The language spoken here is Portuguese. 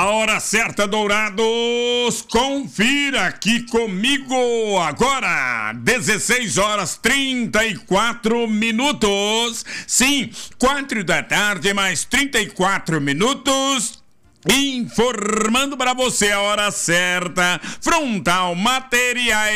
A hora certa, Dourados, confira aqui comigo agora, 16 horas 34 minutos, sim, 4 da tarde mais 34 minutos, informando para você a hora certa, Frontal Materiais